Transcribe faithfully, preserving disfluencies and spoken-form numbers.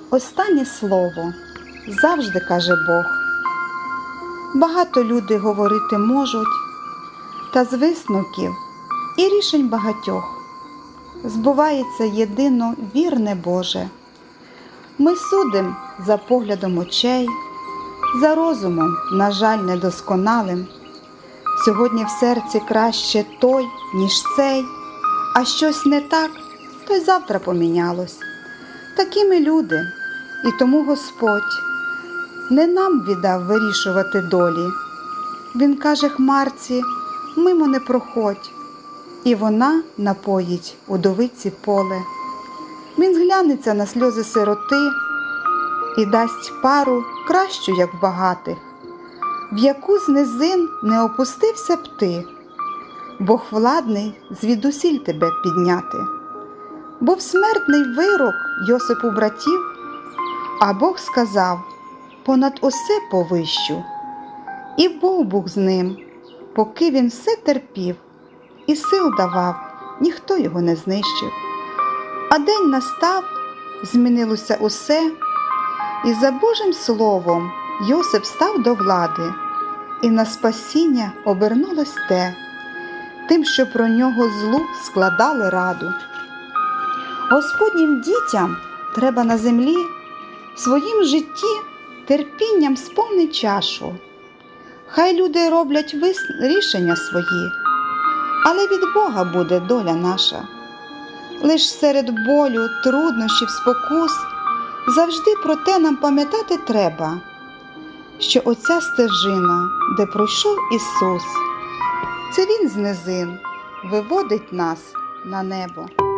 Останнє слово завжди каже Бог. Багато люди говорити можуть, та з висновків і рішень багатьох збувається єдино вірне Боже. Ми судим за поглядом очей, за розумом, на жаль, недосконалим. Сьогодні в серці краще той, ніж цей, а щось не так, то й завтра помінялось. Такі ми люди, і тому Господь не нам віддав вирішувати долі. Він каже хмарці: мимо не проходь, і вона напоїть удовиці поле. Він зглянеться на сльози сироти і дасть пару кращу, як в багатих, в яку з низин не опустився б ти. Бог владний звідусіль тебе підняти. Був смертний вирок Йосипу братів, а Бог сказав: понад усе повищу. І був Бог з ним, поки він все терпів, і сил давав, ніхто його не знищив. А день настав, змінилося усе, і за Божим словом Йосип став до влади, і на спасіння обернулось те, тим, що про нього злу складали раду. Господнім дітям треба на землі в своїм житті терпінням сповнить чашу. Хай люди роблять вис... рішення свої, але від Бога буде доля наша. Лиш серед болю, труднощів, спокус завжди про те нам пам'ятати треба, що оця стежина, де пройшов Ісус, це Він з низин виводить нас на небо.